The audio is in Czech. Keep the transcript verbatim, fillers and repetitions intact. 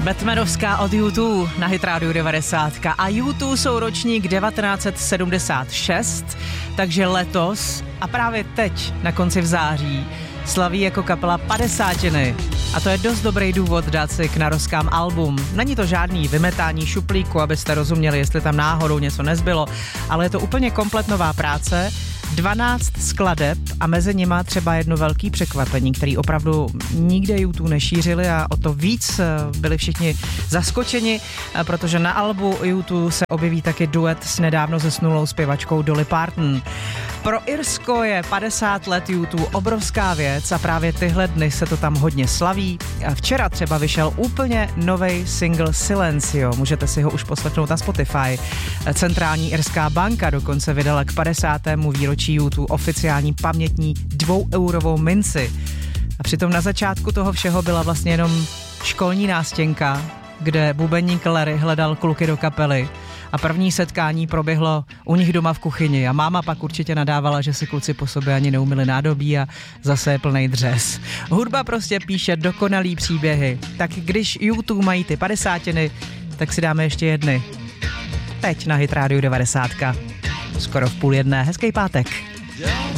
Batmanovská od U dva na Hit Radio devadesát. A U dva jsou ročník devatenáct set sedmdesát šest, takže letos a právě teď na konci v září slaví jako kapela padesátiny. A to je dost dobrý důvod dát si k narozkám album. Není to žádný vymetání šuplíku, abyste rozuměli, jestli tam náhodou něco nezbylo, ale je to úplně komplet nová práce, dvanáct skladeb a mezi nima třeba jedno velký překvapení, který opravdu nikde U dva nešířili a o to víc byli všichni zaskočeni, protože na albu U dva se objeví taky duet s nedávno zesnulou zpěvačkou Dolly Parton. Pro Irsko je padesát let U dva obrovská věc a právě tyhle dny se to tam hodně slaví. Včera třeba vyšel úplně novej single Silencio, můžete si ho už poslechnout na Spotify. Centrální irská banka dokonce vydala k padesátému výročí U dva oficiální pamětní dvoueurovou minci. A přitom na začátku toho všeho byla vlastně jenom školní nástěnka, kde bubeník Larry hledal kluky do kapely. A první setkání proběhlo u nich doma v kuchyni a máma pak určitě nadávala, že si kluci po sobě ani neumyli nádobí a zase je plnej dřez. Hudba prostě píše dokonalý příběhy. Tak když U dva mají ty padesátiny, tak si dáme ještě jedny. Teď na Hit Radio devadesát. Skoro v půl jedné. Hezký pátek.